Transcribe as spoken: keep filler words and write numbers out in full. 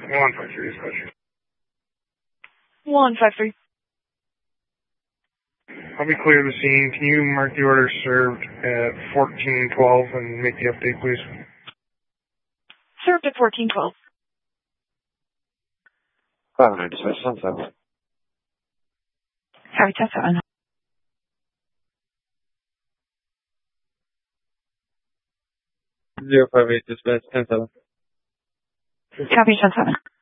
one five three dispatch. one five three. I'll be clear the scene. Can you mark the order served at fourteen twelve and make the update, please? Served at fourteen twelve. five hundred dispatch, ten seven. Copy, ten seven. zero five eight dispatch, ten seven. Copy, ten seven.